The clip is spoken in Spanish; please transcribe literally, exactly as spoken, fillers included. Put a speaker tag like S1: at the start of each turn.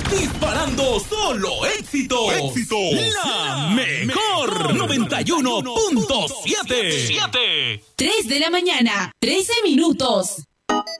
S1: Disparando solo éxitos.
S2: Éxitos.
S1: La mejor noventa y uno punto siete.
S3: tres de la mañana, trece minutos.